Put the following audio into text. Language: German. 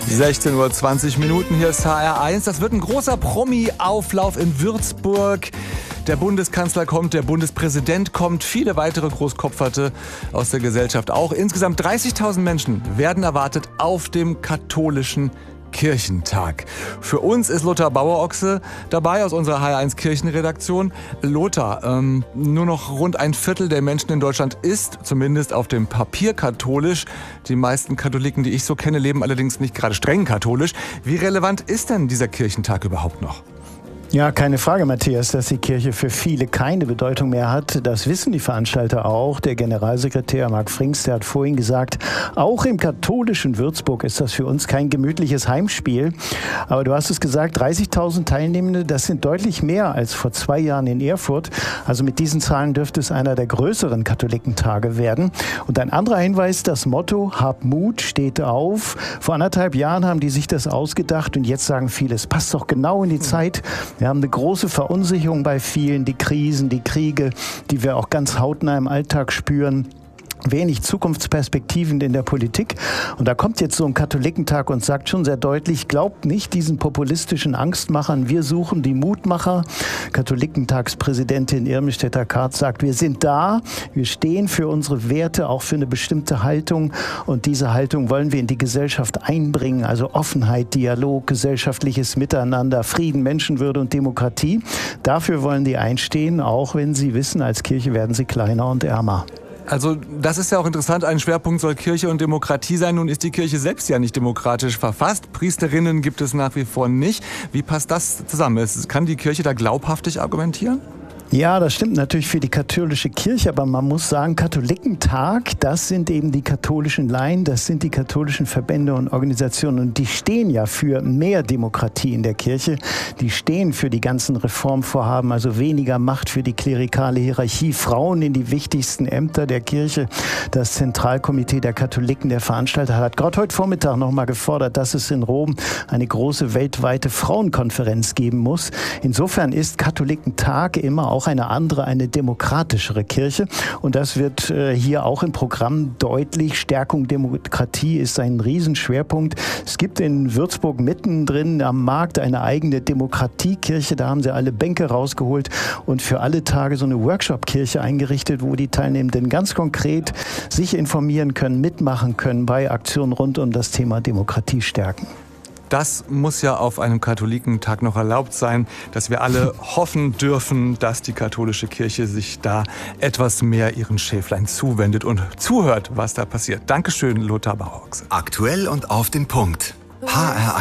16:20 Uhr, hier ist HR1. Das wird ein großer Promi-Auflauf in Würzburg. Der Bundeskanzler kommt, der Bundespräsident kommt, viele weitere Großkopferte aus der Gesellschaft auch. Insgesamt 30.000 Menschen werden erwartet auf dem katholischen Kirchentag. Für uns ist Lothar Bauerochse dabei aus unserer HR1 Kirchenredaktion. Lothar, nur noch rund ein Viertel der Menschen in Deutschland ist zumindest auf dem Papier katholisch. Die meisten Katholiken, die ich so kenne, leben allerdings nicht gerade streng katholisch. Wie relevant ist denn dieser Kirchentag überhaupt noch? Ja, keine Frage, Matthias, dass die Kirche für viele keine Bedeutung mehr hat. Das wissen die Veranstalter auch. Der Generalsekretär Marc Frings, der hat vorhin gesagt, auch im katholischen Würzburg ist das für uns kein gemütliches Heimspiel. Aber du hast es gesagt, 30.000 Teilnehmende, das sind deutlich mehr als vor 2 Jahren in Erfurt. Also mit diesen Zahlen dürfte es einer der größeren Katholikentage werden. Und ein anderer Hinweis, das Motto Hab Mut, steht auf. Vor 1,5 Jahren haben die sich das ausgedacht und jetzt sagen viele, es passt doch genau in die Zeit. Wir haben eine große Verunsicherung bei vielen, die Krisen, die Kriege, die wir auch ganz hautnah im Alltag spüren. Wenig Zukunftsperspektiven in der Politik. Und da kommt jetzt so ein Katholikentag und sagt schon sehr deutlich, glaubt nicht diesen populistischen Angstmachern, wir suchen die Mutmacher. Katholikentagspräsidentin Irmestetter-Karz sagt, wir sind da, wir stehen für unsere Werte, auch für eine bestimmte Haltung. Und diese Haltung wollen wir in die Gesellschaft einbringen, also Offenheit, Dialog, gesellschaftliches Miteinander, Frieden, Menschenwürde und Demokratie. Dafür wollen die einstehen, auch wenn sie wissen, als Kirche werden sie kleiner und ärmer. Also das ist ja auch interessant, ein Schwerpunkt soll Kirche und Demokratie sein. Nun ist die Kirche selbst ja nicht demokratisch verfasst. Priesterinnen gibt es nach wie vor nicht. Wie passt das zusammen? Kann die Kirche da glaubhaftig argumentieren? Ja, das stimmt natürlich für die katholische Kirche, aber man muss sagen, Katholikentag, das sind eben die katholischen Laien, das sind die katholischen Verbände und Organisationen und die stehen ja für mehr Demokratie in der Kirche, die stehen für die ganzen Reformvorhaben, also weniger Macht für die klerikale Hierarchie, Frauen in die wichtigsten Ämter der Kirche. Das Zentralkomitee der Katholiken, der Veranstalter, hat gerade heute Vormittag nochmal gefordert, dass es in Rom eine große weltweite Frauenkonferenz geben muss. Insofern ist Katholikentag immer auch eine andere, eine demokratischere Kirche. Und das wird hier auch im Programm deutlich. Stärkung Demokratie ist ein Riesenschwerpunkt. Es gibt in Würzburg mittendrin am Markt eine eigene Demokratiekirche. Da haben sie alle Bänke rausgeholt und für alle Tage so eine Workshop-Kirche eingerichtet, wo die Teilnehmenden ganz konkret sich informieren können, mitmachen können bei Aktionen rund um das Thema Demokratie stärken. Das muss ja auf einem Katholikentag noch erlaubt sein, dass wir alle hoffen dürfen, dass die katholische Kirche sich da etwas mehr ihren Schäflein zuwendet und zuhört, was da passiert. Dankeschön, Lothar Bauerochse. Aktuell und auf den Punkt. HR1.